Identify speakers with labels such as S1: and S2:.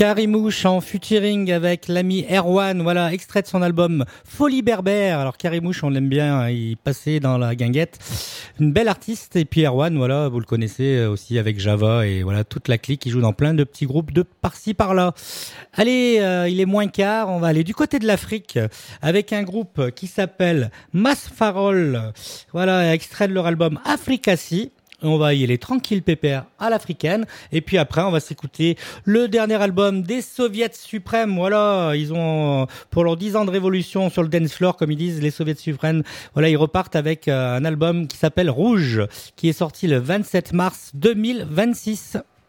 S1: Karimouche en featuring avec l'ami Erwan, voilà, extrait de son album Folie Berbère. Alors Karimouche, on l'aime bien, il passait dans la guinguette. Une belle artiste. Et puis Erwan, voilà, vous le connaissez aussi avec Java et voilà, toute la clique, il joue dans plein de petits groupes de par-ci par-là. Allez, il est moins quart, on va aller du côté de l'Afrique avec un groupe qui s'appelle Masfarol. Voilà, extrait de leur album Africassi. On va y aller tranquille pépère à l'africaine. Et puis après, on va s'écouter le dernier album des Soviets suprêmes. Voilà, ils ont, pour leurs 10 ans de révolution sur le dance floor, comme ils disent, les Soviets suprêmes. Voilà, ils repartent avec un album qui s'appelle Rouge, qui est sorti le 27 mars 2026.